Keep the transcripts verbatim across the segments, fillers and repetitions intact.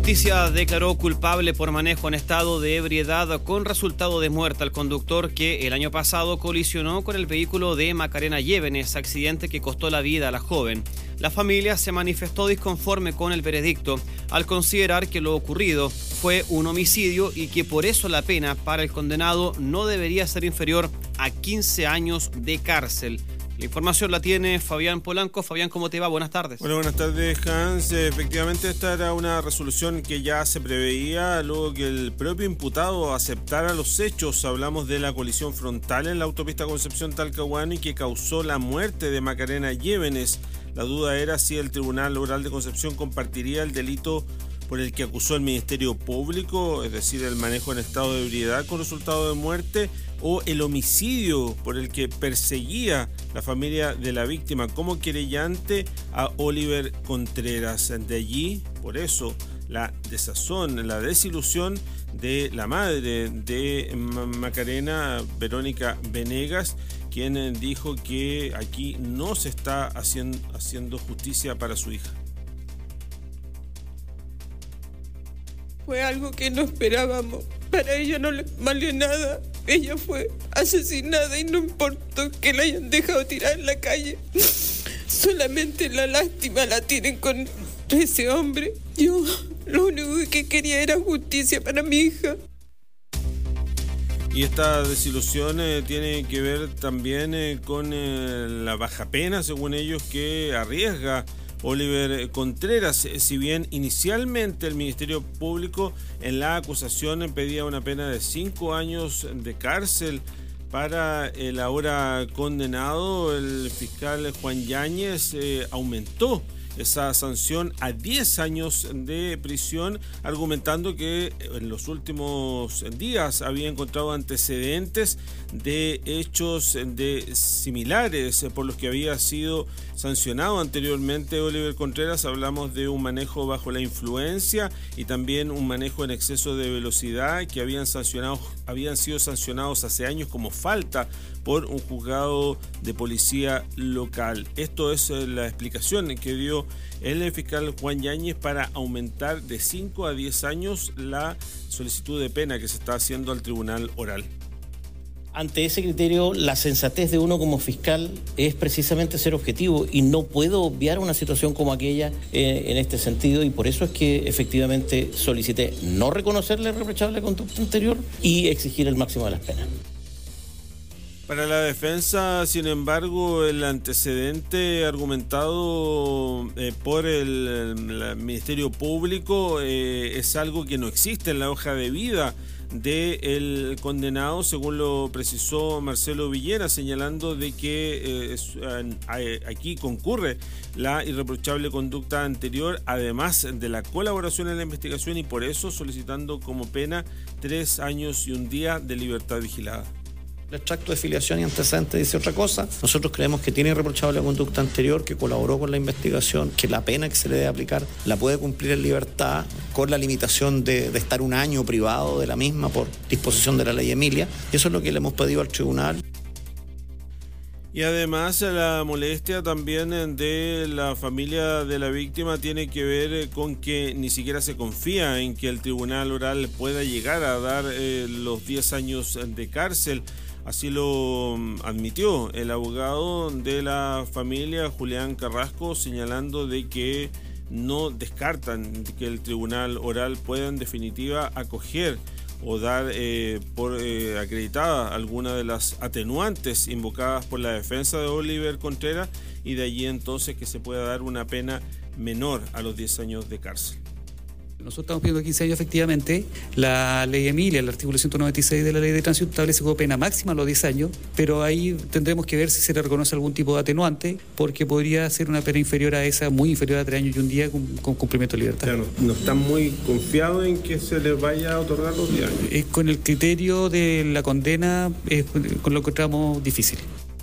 Justicia declaró culpable por manejo en estado de ebriedad con resultado de muerte al conductor que el año pasado colisionó con el vehículo de Macarena Llévenes, accidente que costó la vida a la joven. La familia se manifestó disconforme con el veredicto al considerar que lo ocurrido fue un homicidio y que por eso la pena para el condenado no debería ser inferior a quince años de cárcel. La información la tiene Fabián Polanco. Fabián, ¿cómo te va? Buenas tardes. Bueno, buenas tardes, Hans. Efectivamente, esta era una resolución que ya se preveía luego que el propio imputado aceptara los hechos. Hablamos de la colisión frontal en la autopista Concepción-Talcahuano y que causó la muerte de Macarena Llévenes. La duda era si el Tribunal Oral de Concepción compartiría el delito por el que acusó el Ministerio Público, es decir, el manejo en estado de ebriedad con resultado de muerte, o el homicidio por el que perseguía la familia de la víctima como querellante a Oliver Contreras. De allí, por eso, la desazón, la desilusión de la madre de Macarena, Verónica Venegas, quien dijo que aquí no se está haciendo, haciendo justicia para su hija. Fue algo que no esperábamos. Para ella no le valió nada. Ella fue asesinada y no importó que la hayan dejado tirada en la calle. Solamente la lástima la tienen con ese hombre. Yo lo único que quería era justicia para mi hija. Y esta desilusión eh, tiene que ver también eh, con eh, la baja pena, según ellos, que arriesga Oliver Contreras. Si bien inicialmente el Ministerio Público en la acusación pedía una pena de cinco años de cárcel para el ahora condenado, el fiscal Juan Yáñez eh, aumentó esa sanción a diez años de prisión, argumentando que en los últimos días había encontrado antecedentes de hechos de similares por los que había sido sancionado anteriormente Oliver Contreras. Hablamos de un manejo bajo la influencia y también un manejo en exceso de velocidad que habían sancionado, habían sido sancionados hace años como falta por un juzgado de policía local. Esto es la explicación que dio el fiscal Juan Yáñez para aumentar de cinco a diez años la solicitud de pena que se está haciendo al Tribunal Oral. Ante ese criterio, la sensatez de uno como fiscal es precisamente ser objetivo y no puedo obviar una situación como aquella eh, en este sentido, y por eso es que efectivamente solicité no reconocerle reprochable conducta anterior y exigir el máximo de las penas. Para la defensa, sin embargo, el antecedente argumentado eh, por el, el Ministerio Público eh, es algo que no existe en la hoja de vida del condenado, según lo precisó Marcelo Villera, señalando de que eh, es, eh, aquí concurre la irreprochable conducta anterior, además de la colaboración en la investigación, y por eso solicitando como pena tres años y un día de libertad vigilada. El extracto de filiación y antecedentes dice otra cosa. Nosotros creemos que tiene irreprochable conducta anterior, que colaboró con la investigación, que la pena que se le debe aplicar la puede cumplir en libertad con la limitación de, de estar un año privado de la misma por disposición de la ley Emilia. Y eso es lo que le hemos pedido al tribunal. Y además la molestia también de la familia de la víctima tiene que ver con que ni siquiera se confía en que el Tribunal Oral pueda llegar a dar eh, los diez años de cárcel. Así lo admitió el abogado de la familia, Julián Carrasco, señalando de que no descartan que el Tribunal Oral pueda en definitiva acoger o dar eh, por eh, acreditada alguna de las atenuantes invocadas por la defensa de Oliver Contreras, y de allí entonces que se pueda dar una pena menor a los diez años de cárcel. Nosotros estamos pidiendo quince años, efectivamente. La ley Emilia, el artículo ciento noventa y seis de la ley de tránsito, establece como pena máxima a los diez años, pero ahí tendremos que ver si se le reconoce algún tipo de atenuante, porque podría ser una pena inferior a esa, muy inferior a tres años y un día con, con cumplimiento de libertad. Claro, no están muy confiados en que se les vaya a otorgar los diez años. Es con el criterio de la condena, es con lo que encontramos difícil.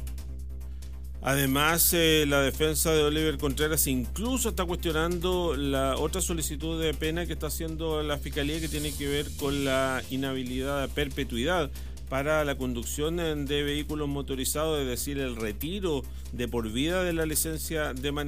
Además, eh, la defensa de Oliver Contreras incluso está cuestionando la otra solicitud de pena que está haciendo la Fiscalía, que tiene que ver con la inhabilidad a perpetuidad para la conducción de vehículos motorizados, es decir, el retiro de por vida de la licencia de manejo.